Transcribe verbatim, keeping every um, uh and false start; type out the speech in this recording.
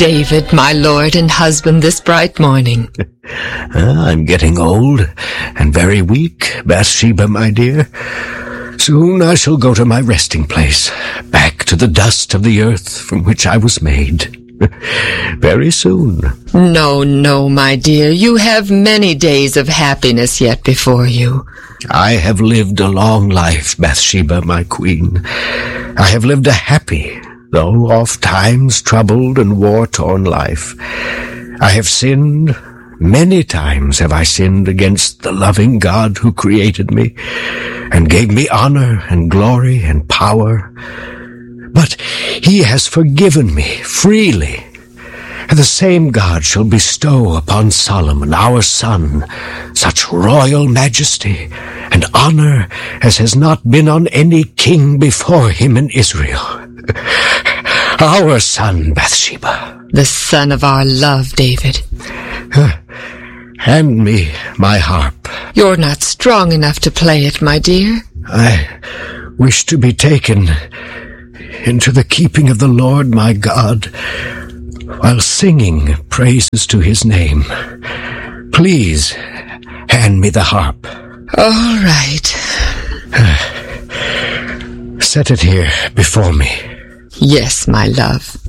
David, my lord and husband, this bright morning? uh, I'm getting old and very weak, Bathsheba, my dear. Soon I shall go to my resting place, back to the dust of the earth from which I was made. Very soon. No, no, my dear. You have many days of happiness yet before you. I have lived a long life, Bathsheba, my queen. I have lived a happy, though oft times troubled and war-torn life. I have sinned. Many times have I sinned against the loving God who created me and gave me honor and glory and power. But he has forgiven me freely, and the same God shall bestow upon Solomon, our son, such royal majesty and honor as has not been on any king before him in Israel. Our son, Bathsheba. The son of our love, David. Uh, hand me my harp. You're not strong enough to play it, my dear. I wish to be taken into the keeping of the Lord my God, while singing praises to his name. Please, hand me the harp. All right. Set it here before me. Yes, my love.